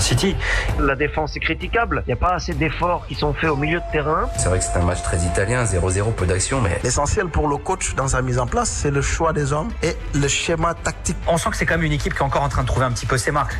City. La défense est critiquable. Il n'y a pas assez d'efforts qui sont faits au milieu de terrain. C'est vrai que c'est un match très italien, 0-0, peu d'action, mais... L'essentiel pour le coach dans sa mise en place, c'est le choix des hommes et le schéma tactique. On sent que c'est quand même une équipe qui est encore en train de trouver un petit peu ses marques.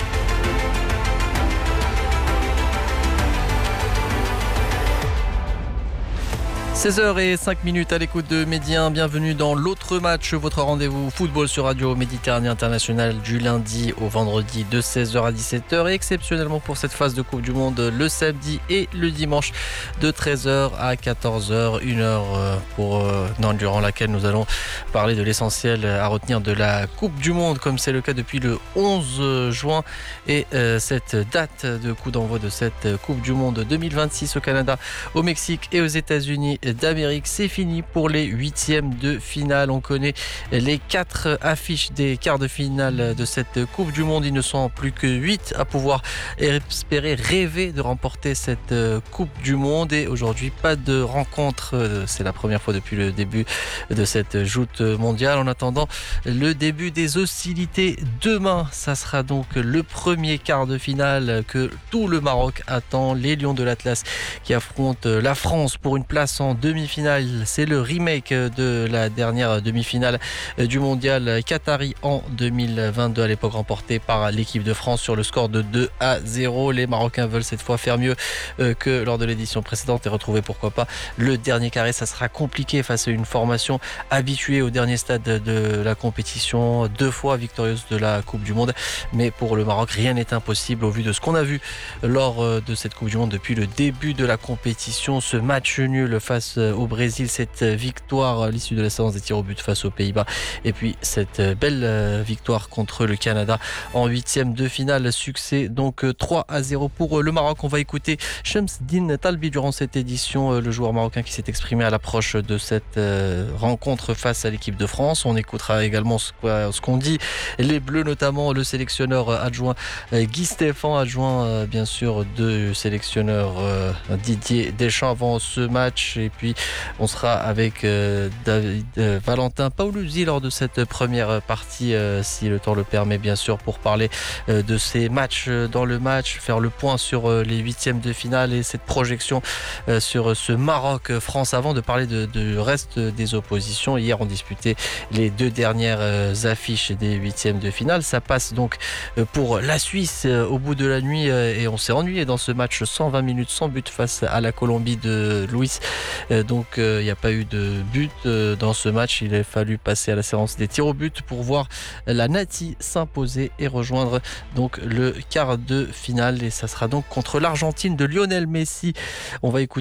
– 16h05 à l'écoute de Midi 1. Bienvenue dans l'autre match, votre rendez-vous football sur Radio Méditerranée Internationale du lundi au vendredi de 16h à 17h et exceptionnellement pour cette phase de Coupe du Monde le samedi et le dimanche de 13h à 14h, une heure durant laquelle nous allons parler de l'essentiel à retenir de la Coupe du Monde comme c'est le cas depuis le 11 juin et cette date de coup d'envoi de cette Coupe du Monde 2026 au Canada, au Mexique et aux États-Unis d'Amérique. C'est fini pour les huitièmes de finale. On connaît les 4 affiches des quarts de finale de cette Coupe du Monde. Il ne sont plus que 8 à pouvoir espérer, rêver de remporter cette Coupe du Monde. Et aujourd'hui, pas de rencontre. C'est la première fois depuis le début de cette joute mondiale. En attendant le début des hostilités demain, ça sera donc le premier quart de finale que tout le Maroc attend. Les Lions de l'Atlas qui affrontent la France pour une place en demi-finale. C'est le remake de la dernière demi-finale du mondial qatari en 2022, à l'époque remportée par l'équipe de France sur le score de 2-0. Les Marocains veulent cette fois faire mieux que lors de l'édition précédente et retrouver pourquoi pas le dernier carré. Ça sera compliqué face à une formation habituée au dernier stade de la compétition, 2 fois victorieuse de la Coupe du Monde. Mais pour le Maroc, rien n'est impossible au vu de ce qu'on a vu lors de cette Coupe du Monde depuis le début de la compétition. Ce match nul face au Brésil, cette victoire à l'issue de la séance des tirs au but face aux Pays-Bas et puis cette belle victoire contre le Canada en huitième de finale. Succès donc 3-0 pour le Maroc. On va écouter Shamsdine Talbi durant cette édition, le joueur marocain qui s'est exprimé à l'approche de cette rencontre face à l'équipe de France. On écoutera également ce qu'ont dit les Bleus, notamment le sélectionneur adjoint Guy Stéphane, adjoint bien sûr de sélectionneur Didier Deschamps avant ce match. Et puis on sera avec Valentin Paoluzzi lors de cette première partie, si le temps le permet bien sûr, pour parler de ces matchs dans le match, faire le point sur les huitièmes de finale et cette projection sur ce Maroc-France avant de parler du reste des oppositions. Hier on disputait les 2 dernières affiches des huitièmes de finale. Ça passe donc pour la Suisse au bout de la nuit et on s'est ennuyé dans ce match, 120 minutes sans but face à la Colombie de Luis. Donc il n'y a pas eu de but dans ce match. Il a fallu passer à la séance des tirs au but pour voir la Nati s'imposer et rejoindre donc le quart de finale. Et ça sera donc contre l'Argentine de Lionel Messi. On va écouter